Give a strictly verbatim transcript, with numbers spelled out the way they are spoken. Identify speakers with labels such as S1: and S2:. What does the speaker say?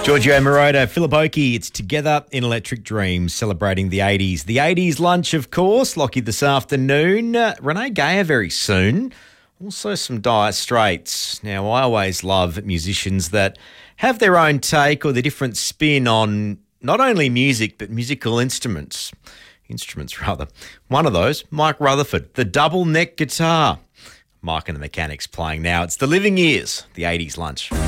S1: Giorgio Moroder, Philip Oakey, it's Together in Electric Dreams, celebrating the eighties. The eighties lunch, of course, Lockie this afternoon. Uh, Renee Gayer very soon. Also some Dire Straits. Now, I always love musicians that have their own take or their different spin on not only music, but musical instruments. Instruments, rather. One of those, Mike Rutherford, the double neck guitar. Mike and the Mechanics playing now. It's the Living Years, the eighties lunch.